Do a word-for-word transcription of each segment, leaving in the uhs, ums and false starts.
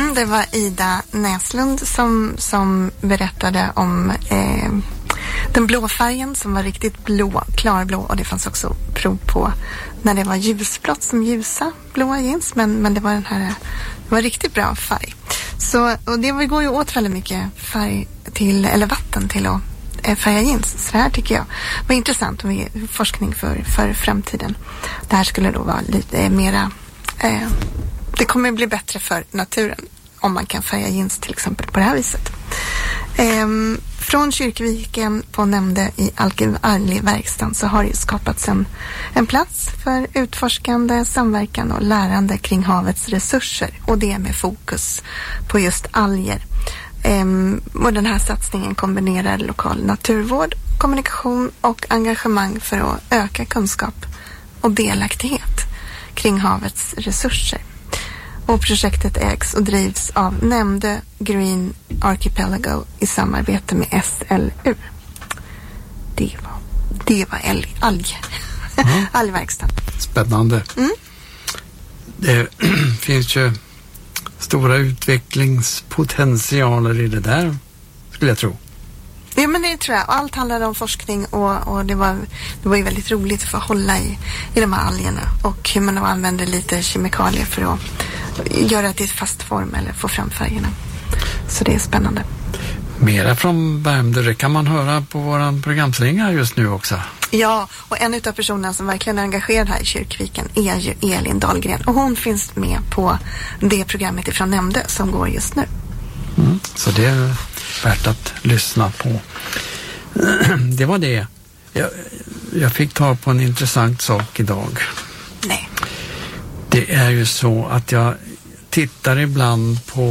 Mm, det var Ida Näslund som, som berättade om eh, den blå färgen som var riktigt blå, klarblå, och det fanns också prov på när det var ljusblått som ljusa blåa jeans, men, men det var den här, det var riktigt bra färg. Så, och det går ju åt väldigt mycket färg till, eller vatten till att eh, färga jeans. Så det här tycker jag var intressant med forskning för, för framtiden. Det här skulle då vara lite eh, mera, eh, det kommer bli bättre för naturen om man kan färga jeans till exempel på det här viset. Ehm, från Kyrkviken på Nämnde i Alkevarli-verkstan så har det skapats en, en plats för utforskande, samverkan och lärande kring havets resurser, och det med fokus på just alger. Ehm, och den här satsningen kombinerar lokal naturvård, kommunikation och engagemang för att öka kunskap och delaktighet kring havets resurser. Och projektet ägs och drivs av Nämnde Green Archipelago i samarbete med S L U. Det var, det var alg, alg. Mm. Algverkstan. Spännande. Mm. Det finns ju stora utvecklingspotentialer i det där, skulle jag tro. Ja, men det tror jag. Allt handlar om forskning, och, och det, var, det var ju väldigt roligt att få hålla i, i de här algerna, och hur man använder lite kemikalier för att göra det i fast form eller få fram färgerna. Så det är spännande. Mera från Värmdö, det kan man höra på våran programslinga just nu också. Ja, och en utav personerna som verkligen är engagerad här i Kyrkviken är ju Elin Dahlgren, och hon finns med på det programmet ifrån Nämnde som går just nu. Mm, så det är värt att lyssna på. Det var det. Jag, jag fick ta på en intressant sak idag. Nej. Det är ju så att jag tittar ibland på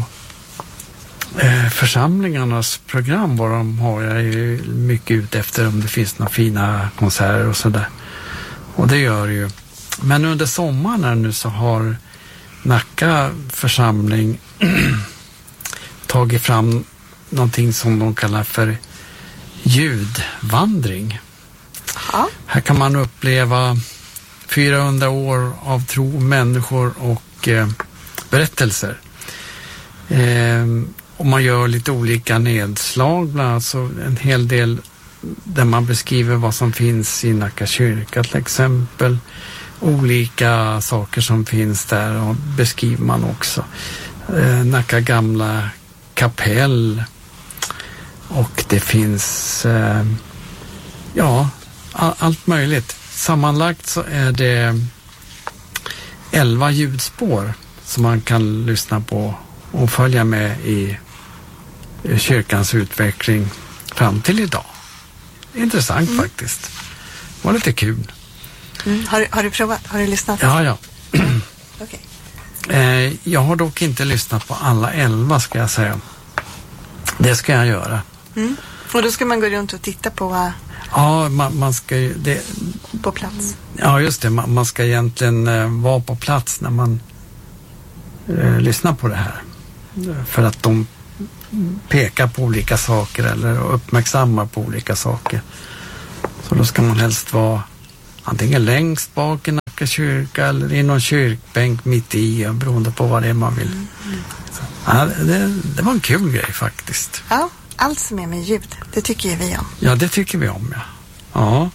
eh, församlingarnas program, vad de har. Jag är ju mycket ute efter om det finns några fina konserter och sådär. Och det gör det ju. Men under sommaren nu så har Nacka församling tagit fram någonting som de kallar för ljudvandring. Ja. Här kan man uppleva fyrahundra år av tro, människor och eh, berättelser. Eh, och man gör lite olika nedslag, bland annat så en hel del där man beskriver vad som finns i Nacka kyrka till exempel. Olika saker som finns där och beskriver man också. Eh, Nacka gamla kapell, och det finns eh, ja, all, allt möjligt. Sammanlagt så är det elva ljudspår som man kan lyssna på och följa med i kyrkans utveckling fram till idag. Intressant mm. faktiskt. Det var lite kul. Mm. Har, har du provat? Har du lyssnat? Ja, ja. Okay. eh, jag har dock inte lyssnat på alla elva, ska jag säga. Det ska jag göra. Mm. Och då ska man gå runt och titta på... Uh... Ja, man, man ska ju... Det, på plats. Ja, just det. Man, man ska egentligen eh, vara på plats när man eh, lyssnar på det här. För att de pekar på olika saker eller uppmärksammar på olika saker. Så då ska man helst vara antingen längst bak i Nacka kyrka eller i någon kyrkbänk mitt i, beroende på vad det är man vill. Mm. Så, ja, det, det var en kul grej faktiskt. Ja, allt som är med ljud, det tycker vi om. Ja, det tycker vi om, ja. Ja.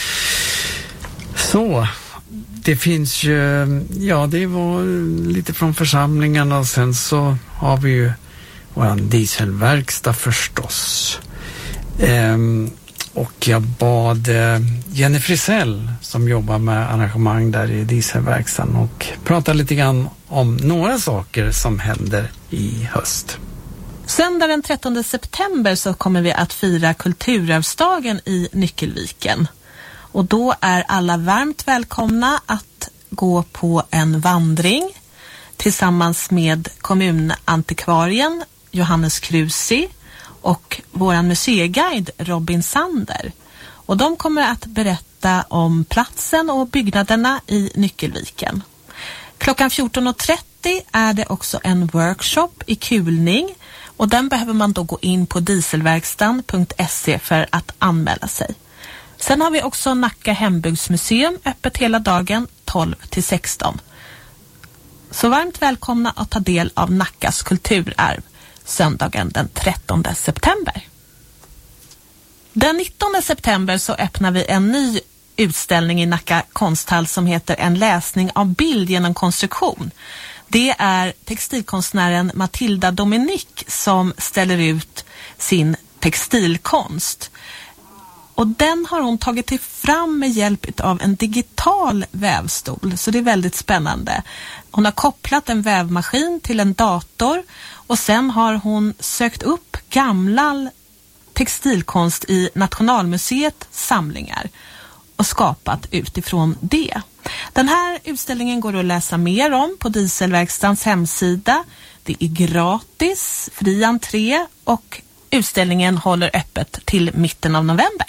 Så, det finns ju, ja, det var lite från församlingarna, och sen så har vi ju våran dieselverkstad förstås. Ehm, och jag bad Jenny Frisell som jobbar med arrangemang där i dieselverkstaden och prata lite grann om några saker som händer i höst. Söndag den trettonde september så kommer vi att fira Kulturarvsdagen i Nyckelviken. Och då är alla varmt välkomna att gå på en vandring tillsammans med kommunantikvarien Johannes Krusi och våran museiguide Robin Sander. Och de kommer att berätta om platsen och byggnaderna i Nyckelviken. Klockan fjorton och trettio är det också en workshop i kulning, och den behöver man då gå in på dieselverkstan punkt se för att anmäla sig. Sen har vi också Nacka hembygdsmuseum öppet hela dagen tolv till sexton. Så varmt välkomna att ta del av Nackas kulturarv söndagen den trettonde september. Den nittonde september så öppnar vi en ny utställning i Nacka konsthall som heter En läsning av bild genom konstruktion. Det är textilkonstnären Matilda Dominic som ställer ut sin textilkonst. Och den har hon tagit till fram med hjälp av en digital vävstol, så det är väldigt spännande. Hon har kopplat en vävmaskin till en dator och sen har hon sökt upp gamla textilkonst i Nationalmuseets samlingar och skapat utifrån det. Den här utställningen går att läsa mer om på Dieselverkstans hemsida. Det är gratis, fri entré och utställningen håller öppet till mitten av november.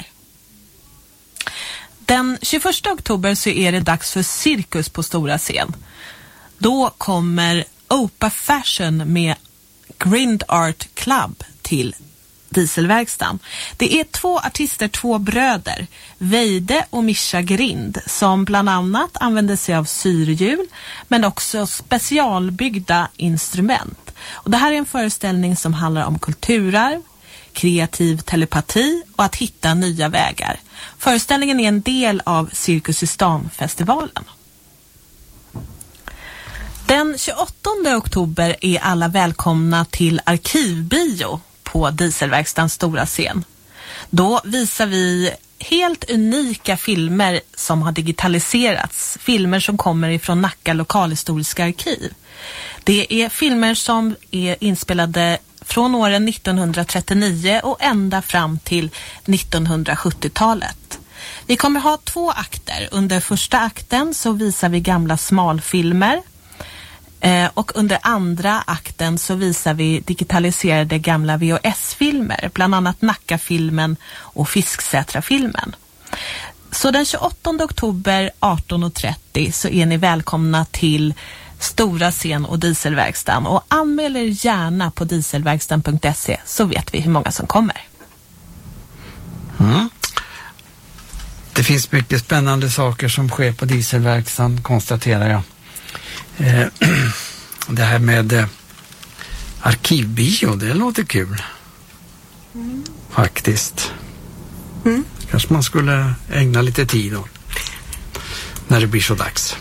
Den tjugoförsta oktober så är det dags för cirkus på stora scen. Då kommer Opa Fashion med Grind Art Club till Dieselverkstan. Det är två artister, två bröder, Veide och Mischa Grind, som bland annat använder sig av syrhjul men också specialbyggda instrument. Och det här är en föreställning som handlar om kulturarv, kreativ telepati och att hitta nya vägar. Föreställningen är en del av Cirkus i stan-festivalen. Den tjugoåttonde oktober är alla välkomna till Arkivbio på Dieselverkstans stora scen. Då visar vi helt unika filmer som har digitaliserats. Filmer som kommer ifrån Nacka lokalhistoriska arkiv. Det är filmer som är inspelade från åren nittonhundratrettionio och ända fram till nittonhundrasjuttiotalet. Vi kommer ha två akter. Under första akten så visar vi gamla smalfilmer. Eh, och under andra akten så visar vi digitaliserade gamla V H S-filmer. Bland annat Nacka-filmen och Fisksätra-filmen. Så den tjugoåttonde oktober arton och trettio så är ni välkomna till Stora scen och Dieselverkstan, och anmäl er gärna på dieselverkstan punkt se så vet vi hur många som kommer. Mm. Det finns mycket spännande saker som sker på Dieselverkstan, konstaterar jag. Eh, det här med eh, arkivbio, det låter kul. Mm. Faktiskt. Mm. Kanske man skulle ägna lite tid då, när det blir så dags.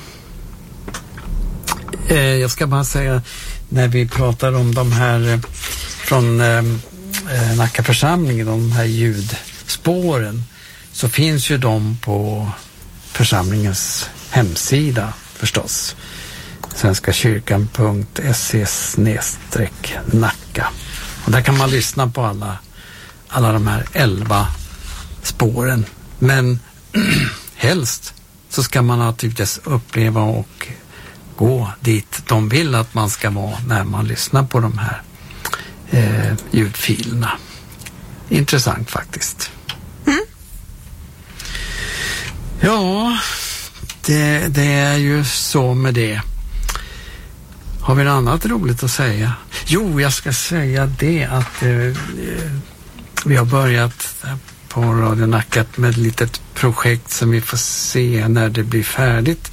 Jag ska bara säga, när vi pratar om de här från eh, Nacka församling, de här ljudspåren, så finns ju de på församlingens hemsida förstås. svenskakyrkan punkt se snedstreck Nacka. Och där kan man lyssna på alla, alla de här elva spåren. Men helst så ska man naturligtvis uppleva och gå dit de vill att man ska vara när man lyssnar på de här eh, ljudfilerna. Intressant faktiskt. Mm. Ja, det, det är ju så med det. Har vi något annat roligt att säga? Jo, jag ska säga det att eh, vi har börjat på Radio Nacka med ett litet projekt som vi får se när det blir färdigt.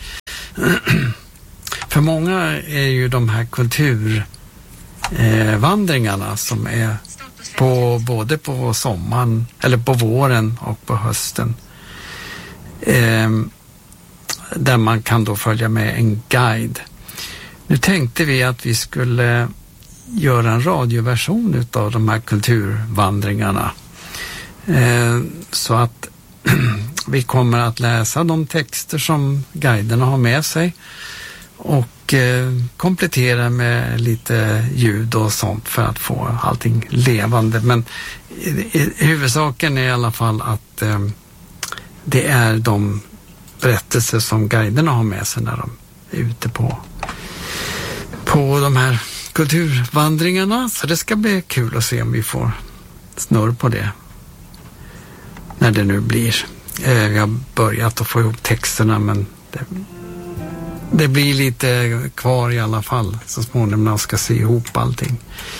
För många är ju de här kulturvandringarna eh, som är på, både på sommaren eller på våren och på hösten. Eh, där man kan då följa med en guide. Nu tänkte vi att vi skulle göra en radioversion utav de här kulturvandringarna. Eh, så att vi kommer att läsa de texter som guiderna har med sig och eh, komplettera med lite ljud och sånt för att få allting levande. Men i, i, huvudsaken är i alla fall att eh, det är de berättelser som guiderna har med sig när de är ute på, på de här kulturvandringarna. Så det ska bli kul att se om vi får snurr på det när det nu blir. Eh, vi har börjat att få ihop texterna, men det, det blir lite kvar i alla fall så småningom när man ska se ihop allting.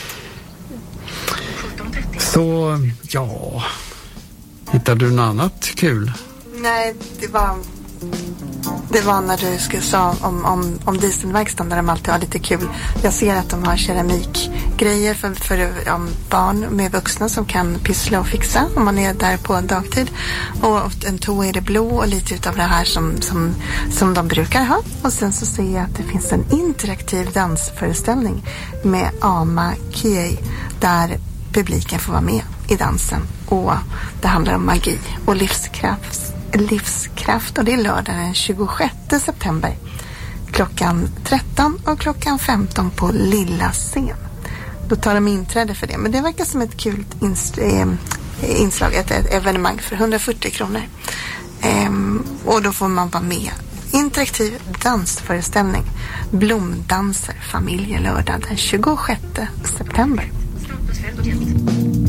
Så ja, hittar du något annat kul? Nej, det var Det var när du skulle sa om, om, om dieselverkstan där de alltid har lite kul. Jag ser att de har keramikgrejer för, för um, barn med vuxna som kan pyssla och fixa om man är där på dagtid. Och en tå är det blå och lite utav det här som, som, som de brukar ha. Och sen så ser jag att det finns en interaktiv dansföreställning med Ama Kiei där publiken får vara med i dansen. Och det handlar om magi och livskraft. livskraft och det är lördag den tjugosjätte september klockan tretton och klockan femton på Lilla scen. Då tar de inträde för det, men det verkar som ett kul ins- äh, inslag, ett, ett evenemang för hundrafyrtio kronor. Ehm, och då får man vara med. Interaktiv dansföreställning Blomdanser familjelördag den tjugosjätte september.